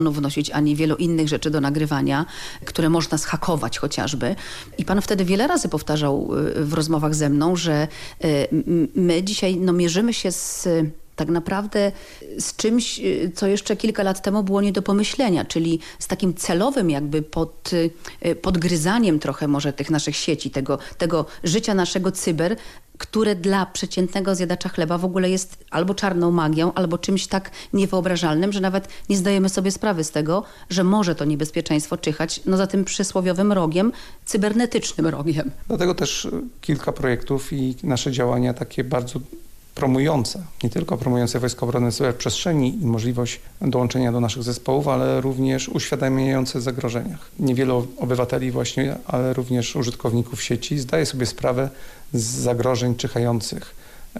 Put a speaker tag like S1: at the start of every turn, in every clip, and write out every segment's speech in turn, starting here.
S1: wnosić, ani wielu innych rzeczy do nagrywania, które można zhakować chociażby. I pan wtedy wiele razy powtarzał w rozmowach ze mną, że my dzisiaj mierzymy się tak naprawdę z czymś, co jeszcze kilka lat temu było nie do pomyślenia, czyli z takim celowym jakby podgryzaniem trochę może tych naszych sieci, tego życia naszego cyber, które dla przeciętnego zjadacza chleba w ogóle jest albo czarną magią, albo czymś tak niewyobrażalnym, że nawet nie zdajemy sobie sprawy z tego, że może to niebezpieczeństwo czyhać za tym przysłowiowym rogiem, cybernetycznym rogiem.
S2: Dlatego też kilka projektów i nasze działania takie bardzo promujące, nie tylko promujące Wojska Obrony Cyberprzestrzeni i możliwość dołączenia do naszych zespołów, ale również uświadamiające o zagrożeniach. Niewielu obywateli właśnie, ale również użytkowników sieci zdaje sobie sprawę z zagrożeń czyhających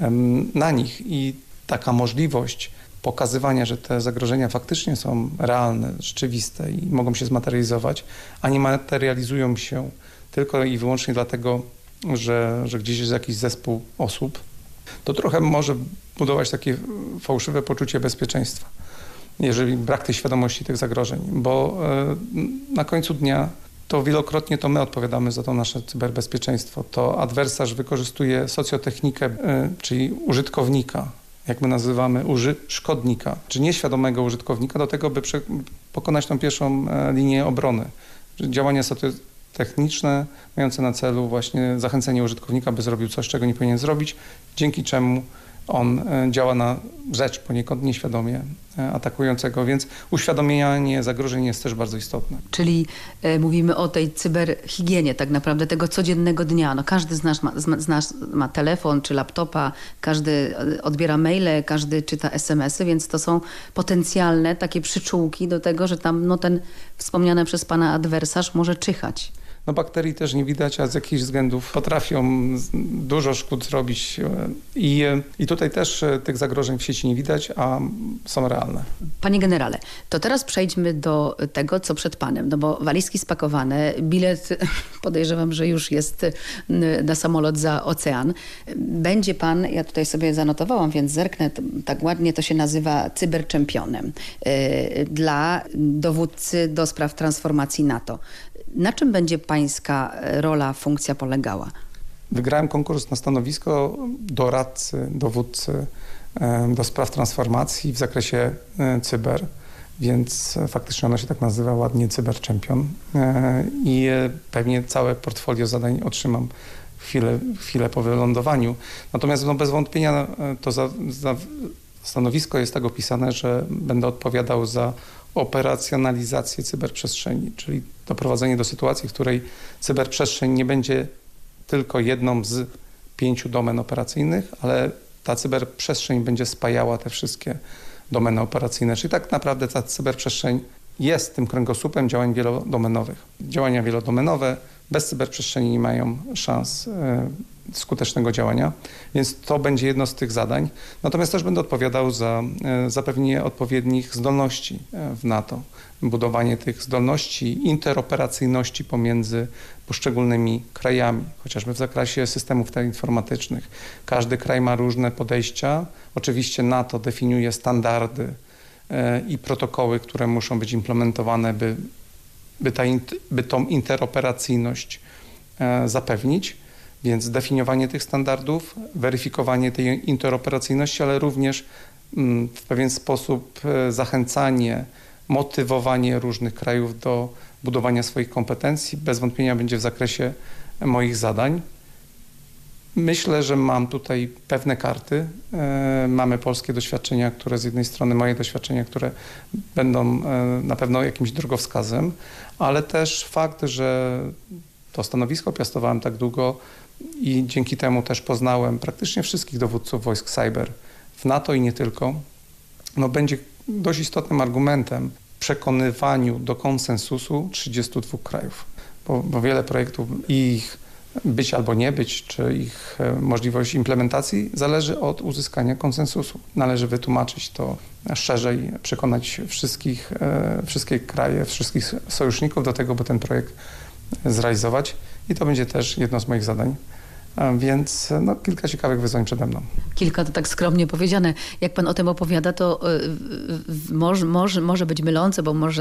S2: na nich i taka możliwość pokazywania, że te zagrożenia faktycznie są realne, rzeczywiste i mogą się zmaterializować, a nie materializują się tylko i wyłącznie dlatego, że gdzieś jest jakiś zespół osób, to trochę może budować takie fałszywe poczucie bezpieczeństwa, jeżeli brak tej świadomości tych zagrożeń, bo na końcu dnia to wielokrotnie to my odpowiadamy za to nasze cyberbezpieczeństwo. To adwersarz wykorzystuje socjotechnikę, czyli użytkownika, jak my nazywamy, szkodnika, czy nieświadomego użytkownika do tego, by pokonać tą pierwszą linię obrony. Działania techniczne, mające na celu właśnie zachęcenie użytkownika, by zrobił coś, czego nie powinien zrobić, dzięki czemu on działa na rzecz poniekąd nieświadomie atakującego, więc uświadomienie zagrożeń jest też bardzo istotne.
S1: Czyli mówimy o tej cyberhigienie tak naprawdę tego codziennego dnia. Każdy z nas ma telefon czy laptopa, każdy odbiera maile, każdy czyta SMS-y, więc to są potencjalne takie przyczółki do tego, że tam ten wspomniany przez pana adwersarz może czyhać.
S2: Bakterii też nie widać, a z jakichś względów potrafią dużo szkód zrobić i tutaj też tych zagrożeń w sieci nie widać, a są realne.
S1: Panie generale, to teraz przejdźmy do tego, co przed panem, bo walizki spakowane, bilet podejrzewam, że już jest na samolot za ocean. Będzie pan, ja tutaj sobie zanotowałam, więc zerknę, tak ładnie to się nazywa cyberczempionem dla dowódcy do spraw transformacji NATO. Na czym będzie pańska rola, funkcja polegała?
S2: Wygrałem konkurs na stanowisko doradcy, dowódcy do spraw transformacji w zakresie cyber, więc faktycznie ono się tak nazywa ładnie cyberczempion i pewnie całe portfolio zadań otrzymam chwilę po wylądowaniu. Natomiast bez wątpienia to stanowisko jest tak opisane, że będę odpowiadał za operacjonalizację cyberprzestrzeni, czyli doprowadzenie do sytuacji, w której cyberprzestrzeń nie będzie tylko jedną z 5 domen operacyjnych, ale ta cyberprzestrzeń będzie spajała te wszystkie domeny operacyjne. Czyli tak naprawdę ta cyberprzestrzeń jest tym kręgosłupem działań wielodomenowych. Działania wielodomenowe bez cyberprzestrzeni nie mają szans skutecznego działania, więc to będzie jedno z tych zadań. Natomiast też będę odpowiadał za zapewnienie odpowiednich zdolności w NATO, budowanie tych zdolności, interoperacyjności pomiędzy poszczególnymi krajami, chociażby w zakresie systemów teleinformatycznych. Każdy kraj ma różne podejścia. Oczywiście NATO definiuje standardy i protokoły, które muszą być implementowane, by tą interoperacyjność zapewnić. Więc definiowanie tych standardów, weryfikowanie tej interoperacyjności, ale również w pewien sposób zachęcanie, motywowanie różnych krajów do budowania swoich kompetencji bez wątpienia będzie w zakresie moich zadań. Myślę, że mam tutaj pewne karty. Mamy polskie doświadczenia, które z jednej strony moje doświadczenia, które będą na pewno jakimś drogowskazem, ale też fakt, że to stanowisko piastowałem tak długo i dzięki temu też poznałem praktycznie wszystkich dowódców wojsk cyber w NATO i nie tylko, będzie dość istotnym argumentem w przekonywaniu do konsensusu 32 krajów, bo wiele projektów i ich być albo nie być, czy ich możliwość implementacji zależy od uzyskania konsensusu. Należy wytłumaczyć to szerzej, przekonać wszystkie kraje, wszystkich sojuszników do tego, by ten projekt zrealizować i to będzie też jedno z moich zadań Więc kilka ciekawych wyzwań przede mną.
S1: Kilka to tak skromnie powiedziane. Jak pan o tym opowiada, to może być mylące, bo może